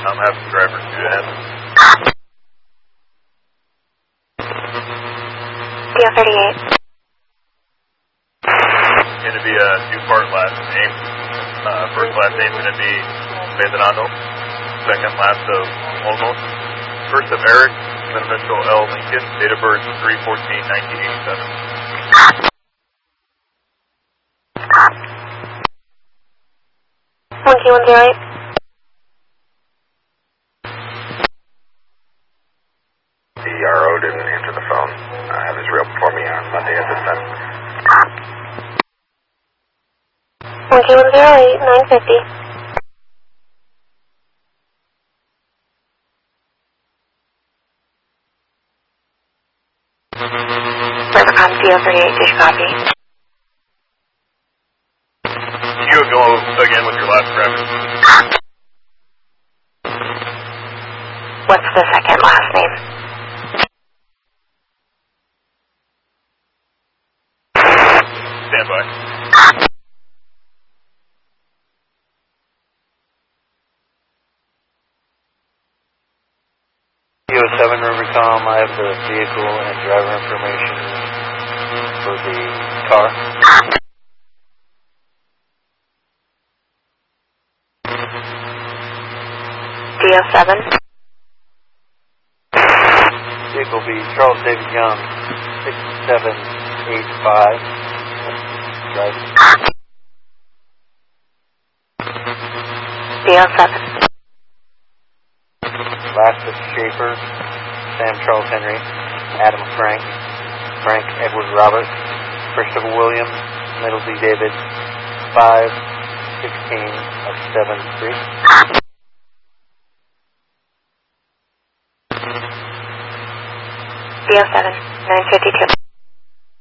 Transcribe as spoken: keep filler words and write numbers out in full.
I'm having driver two N. D O thirty-eight. Going to be a two-part last name. Uh, first last name going to be Medrano. Second last of Olmos. First of Eric, then initial L. Lincoln. Date of birth three fourteen nineteen eighty-seven. one two one zero eight. The R O didn't answer the phone. I have his reel before me on Monday at this time. one two one zero eight, nine fifty. Rivercom D O thirty-eight, dish copy. Can you go again with your last driver? What's the second last name? Stand by. D O seven Rivercom, I have the vehicle and driver information for the car. D O seven. Vehicle will be Charles David Young, six seven eight five. Right. D O seven. Last is Schaefer, Sam Charles Henry, Adam Frank, Frank Edward Robert, Christopher Williams, Middle D David, five sixteen of seven three. D O seven, nine fifty-two.